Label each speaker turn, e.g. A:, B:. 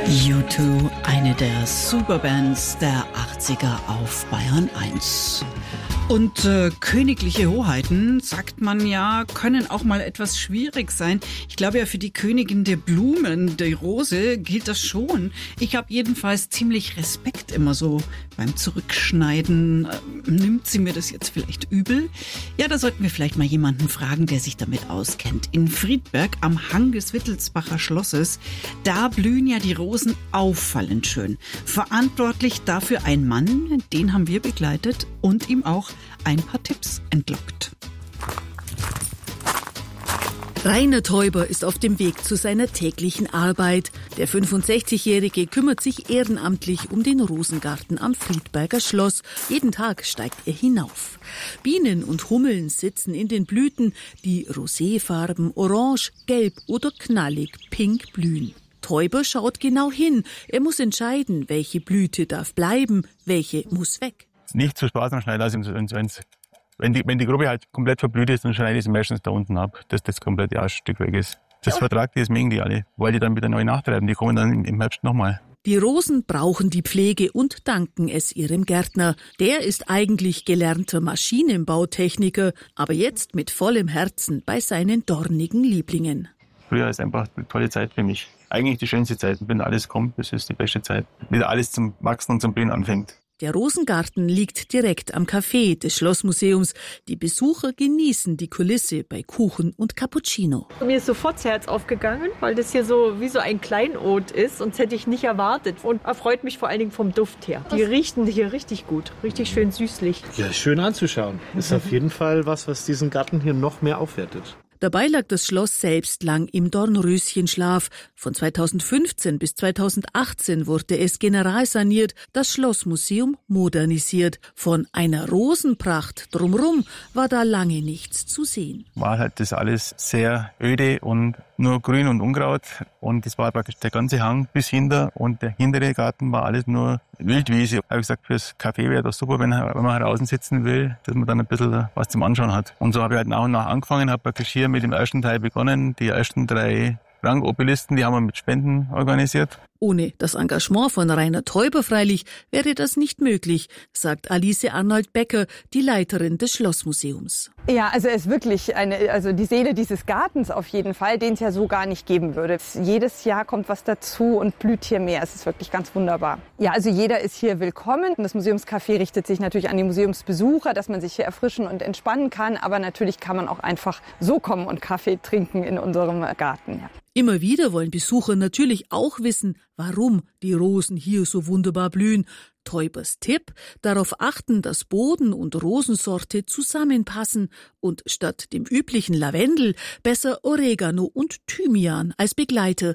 A: U2, eine der Superbands der 80er auf Bayern 1. Und königliche Hoheiten, sagt man ja, können auch mal etwas schwierig sein. Ich glaube ja, für die Königin der Blumen, der Rose, gilt das schon. Ich habe jedenfalls ziemlich Respekt immer so beim Zurückschneiden. Nimmt sie mir das jetzt vielleicht übel? Ja, da sollten wir vielleicht mal jemanden fragen, der sich damit auskennt. In Friedberg am Hang des Wittelsbacher Schlosses, da blühen ja die Rosen auffallend schön. Verantwortlich dafür ein Mann, den haben wir begleitet und ihm auch ein paar Tipps entlockt.
B: Rainer Teuber ist auf dem Weg zu seiner täglichen Arbeit. Der 65-Jährige kümmert sich ehrenamtlich um den Rosengarten am Friedberger Schloss. Jeden Tag steigt er hinauf. Bienen und Hummeln sitzen in den Blüten, die roséfarben, orange, gelb oder knallig pink blühen. Teuber schaut genau hin. Er muss entscheiden, welche Blüte darf bleiben, welche muss weg.
C: Nicht zu Spaß am Schneiden. Also wenn die Gruppe halt komplett verblüht ist, dann schneide ich sie meistens da unten ab, dass das komplette Aststück weg ist. Das vertragt die, das mögen die alle, weil die dann wieder neu nachtreiben. Die kommen dann im Herbst nochmal.
B: Die Rosen brauchen die Pflege und danken es ihrem Gärtner. Der ist eigentlich gelernter Maschinenbautechniker, aber jetzt mit vollem Herzen bei seinen dornigen Lieblingen.
C: Früher ist einfach eine tolle Zeit für mich. Eigentlich die schönste Zeit. Wenn alles kommt, das ist die beste Zeit. Wieder alles zum Wachsen und zum Blühen anfängt.
B: Der Rosengarten liegt direkt am Café des Schlossmuseums. Die Besucher genießen die Kulisse bei Kuchen und Cappuccino.
D: Mir ist sofort das Herz aufgegangen, weil das hier so wie so ein Kleinod ist und das hätte ich nicht erwartet. Und erfreut mich vor allen Dingen vom Duft her. Die riechen hier richtig gut, richtig schön süßlich.
E: Ja, schön anzuschauen. Ist auf jeden Fall was diesen Garten hier noch mehr aufwertet.
B: Dabei lag das Schloss selbst lang im Dornröschenschlaf. Von 2015 bis 2018 wurde es generalsaniert, das Schlossmuseum modernisiert. Von einer Rosenpracht drumherum war da lange nichts zu sehen.
C: War halt das alles sehr öde und nur Grün und Unkraut. Und das war praktisch der ganze Hang bis hinter. Und der hintere Garten war alles nur Wildwiese. Ich habe gesagt, fürs Café wäre das super, wenn man draußen sitzen will, dass man dann ein bisschen was zum Anschauen hat. Und so habe ich halt nach und nach angefangen, habe praktisch hier mit dem ersten Teil begonnen. Die ersten 3 Rangobelisten, die haben wir mit Spenden organisiert.
B: Ohne das Engagement von Rainer Teuber freilich wäre das nicht möglich, sagt Alice Arnold-Becker, die Leiterin des Schlossmuseums.
F: Ja, also er ist wirklich die Seele dieses Gartens auf jeden Fall, den es ja so gar nicht geben würde. Jedes Jahr kommt was dazu und blüht hier mehr. Es ist wirklich ganz wunderbar. Ja, also jeder ist hier willkommen. Das Museumscafé richtet sich natürlich an die Museumsbesucher, dass man sich hier erfrischen und entspannen kann. Aber natürlich kann man auch einfach so kommen und Kaffee trinken in unserem Garten. Ja.
B: Immer wieder wollen Besucher natürlich auch wissen, warum die Rosen hier so wunderbar blühen. Teubers Tipp: darauf achten, dass Boden und Rosensorte zusammenpassen und statt dem üblichen Lavendel besser Oregano und Thymian als Begleiter